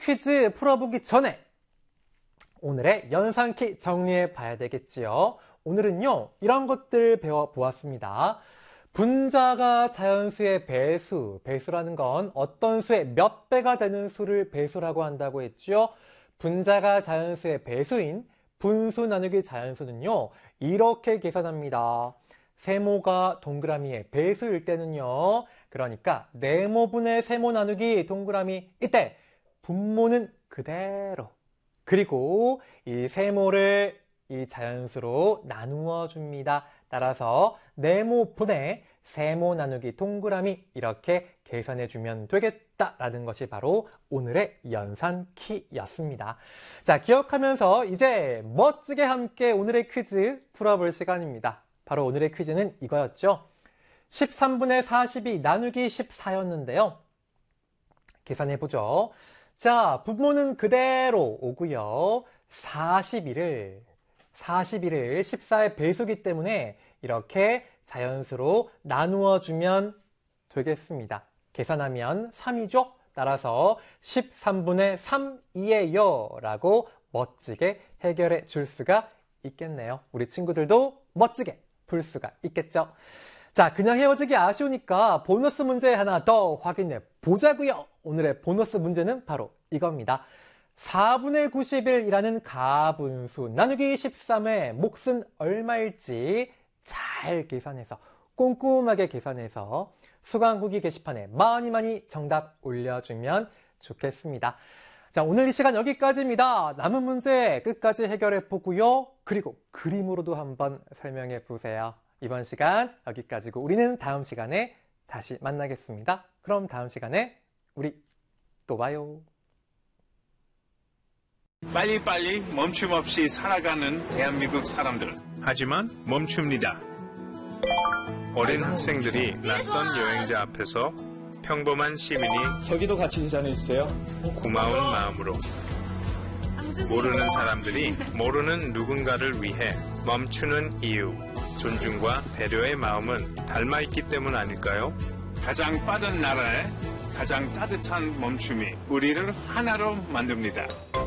퀴즈 풀어보기 전에 오늘의 연산키 정리해 봐야 되겠지요. 오늘은요, 이런 것들 배워보았습니다. 분자가 자연수의 배수, 배수라는 건 어떤 수의 몇 배가 되는 수를 배수라고 한다고 했죠. 분자가 자연수의 배수인 분수 나누기 자연수는요, 이렇게 계산합니다. 세모가 동그라미의 배수일 때는요, 그러니까 네모분의 세모 나누기 동그라미, 이때 분모는 그대로, 그리고 이 세모를 이 자연수로 나누어 줍니다. 따라서 네모분의 세모 나누기 동그라미, 이렇게 계산해 주면 되겠다라는 것이 바로 오늘의 연산키였습니다. 자, 기억하면서 이제 멋지게 함께 오늘의 퀴즈 풀어볼 시간입니다. 바로 오늘의 퀴즈는 이거였죠. 13분의 42 나누기 14였는데요. 계산해보죠. 자, 분모는 그대로 오고요. 42를 14의 배수기 때문에 이렇게 자연수로 나누어 주면 되겠습니다. 계산하면 3이죠. 따라서 13분의 3이에요 라고 멋지게 해결해 줄 수가 있겠네요. 우리 친구들도 멋지게 풀 수가 있겠죠. 자, 그냥 헤어지기 아쉬우니까 보너스 문제 하나 더 확인해 보자고요. 오늘의 보너스 문제는 바로 이겁니다. 4분의 91이라는 가분수 나누기 13의 몫은 얼마일지 잘 계산해서, 꼼꼼하게 계산해서 수강 후기 게시판에 많이 정답 올려주면 좋겠습니다. 자, 오늘 이 시간 여기까지입니다. 남은 문제 끝까지 해결해 보고요. 그리고 그림으로도 한번 설명해 보세요. 이번 시간 여기까지고 우리는 다음 시간에 다시 만나겠습니다. 그럼 다음 시간에 우리 또 봐요. 빨리빨리 멈춤 없이 살아가는 대한민국 사람들. 하지만 멈춥니다. 어린 학생들이 낯선 여행자 앞에서 평범한 시민이 저기도 같이 계산해주세요. 고마운 마음으로, 모르는 사람들이 모르는 누군가를 위해 멈추는 이유, 존중과 배려의 마음은 닮아있기 때문 아닐까요? 가장 빠른 나라에 가장 따뜻한 멈춤이 우리를 하나로 만듭니다.